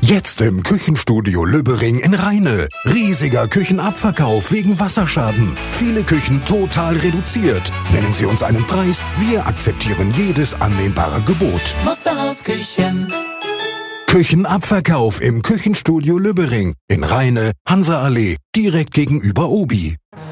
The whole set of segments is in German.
Jetzt im Küchenstudio Lübbering in Rheine. Riesiger Küchenabverkauf wegen Wasserschaden. Viele Küchen total reduziert. Nennen Sie uns einen Preis, wir akzeptieren jedes annehmbare Gebot. Musterhaus Küchen. Küchenabverkauf im Küchenstudio Lübbering in Rheine, Hanseallee, direkt gegenüber Obi.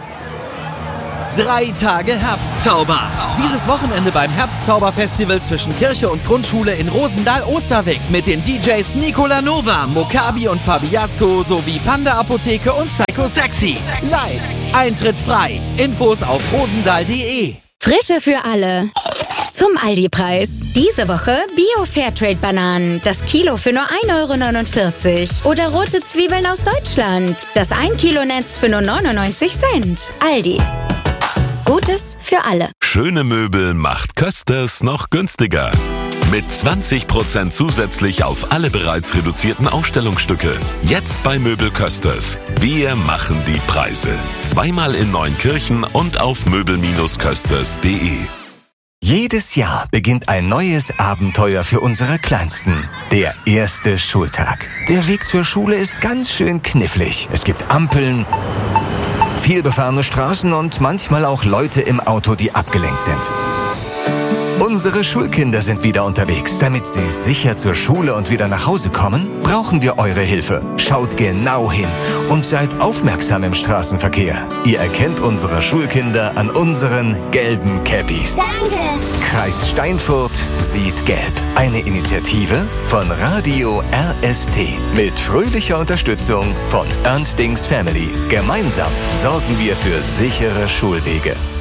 3 Tage Herbstzauber. Dieses Wochenende beim Herbstzauberfestival zwischen Kirche und Grundschule in Rosendahl-Osterweg mit den DJs Nicola Nova, Mokabi und Fabiasco sowie Panda Apotheke und Psycho Sexy. Live. Eintritt frei. Infos auf rosendahl.de. Frische für alle. Zum Aldi-Preis. Diese Woche Bio-Fairtrade-Bananen. Das Kilo für nur 1,49 €. Oder rote Zwiebeln aus Deutschland. Das 1-Kilo-Netz für nur 99 Cent. Aldi. Gutes für alle. Schöne Möbel macht Kösters noch günstiger. Mit 20% zusätzlich auf alle bereits reduzierten Ausstellungsstücke. Jetzt bei Möbel Kösters. Wir machen die Preise. Zweimal in Neunkirchen und auf möbel-kösters.de. Jedes Jahr beginnt ein neues Abenteuer für unsere Kleinsten. Der erste Schultag. Der Weg zur Schule ist ganz schön knifflig. Es gibt Ampeln, vielbefahrene Straßen und manchmal auch Leute im Auto, die abgelenkt sind. Unsere Schulkinder sind wieder unterwegs. Damit sie sicher zur Schule und wieder nach Hause kommen, brauchen wir eure Hilfe. Schaut genau hin und seid aufmerksam im Straßenverkehr. Ihr erkennt unsere Schulkinder an unseren gelben Cappies. Danke! Kreis Steinfurt sieht gelb. Eine Initiative von Radio RST mit fröhlicher Unterstützung von Ernstings Family. Gemeinsam sorgen wir für sichere Schulwege.